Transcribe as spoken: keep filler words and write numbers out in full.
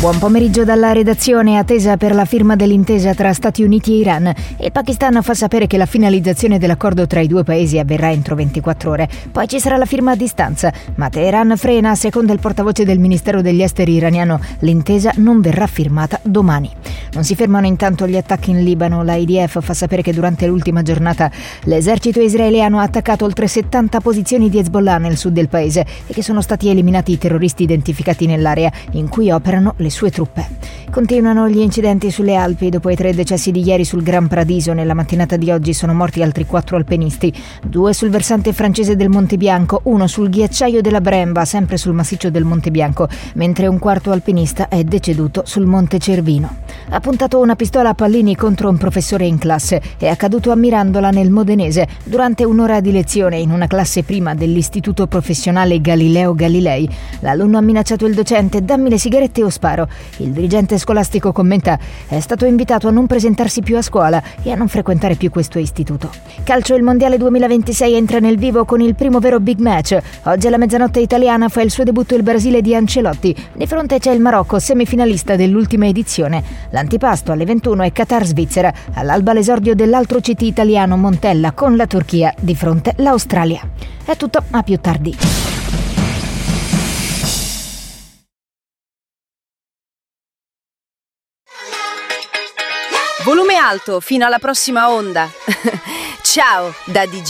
Buon pomeriggio dalla redazione. Attesa per la firma dell'intesa tra Stati Uniti e Iran. Il Pakistan fa sapere che la finalizzazione dell'accordo tra i due paesi avverrà entro ventiquattro ore. Poi ci sarà la firma a distanza, ma Teheran frena. Secondo il portavoce del Ministero degli Esteri iraniano, l'intesa non verrà firmata domani. Non si fermano intanto gli attacchi in Libano. La I D F fa sapere che durante l'ultima giornata l'esercito israeliano ha attaccato oltre settanta posizioni di Hezbollah nel sud del paese e che sono stati eliminati i terroristi identificati nell'area in cui operano le sue truppe. Continuano gli incidenti sulle Alpi. Dopo i tre decessi di ieri sul Gran Paradiso, nella mattinata di oggi sono morti altri quattro alpinisti, due sul versante francese del Monte Bianco, uno sul ghiacciaio della Bremba, sempre sul massiccio del Monte Bianco, mentre un quarto alpinista è deceduto sul Monte Cervino. Ha puntato una pistola a pallini contro un professore in classe. È accaduto a Mirandola nel Modenese durante un'ora di lezione in una classe prima dell'istituto professionale Galileo Galilei. L'alunno ha minacciato il docente: dammi le sigarette o sparo. Il dirigente scolastico commenta: è stato invitato a non presentarsi più a scuola e a non frequentare più questo istituto. Calcio, il mondiale duemilaventisei entra nel vivo con il primo vero big match. Oggi alla mezzanotte italiana fa il suo debutto il Brasile di Ancelotti. Di fronte c'è il Marocco, semifinalista dell'ultima edizione. L'antipasto alle ventuno è Qatar-Svizzera. All'alba l'esordio dell'altro C T italiano Montella con la Turchia, di fronte l'Australia. È tutto, a più tardi. Volume alto fino alla prossima onda. Ciao da D J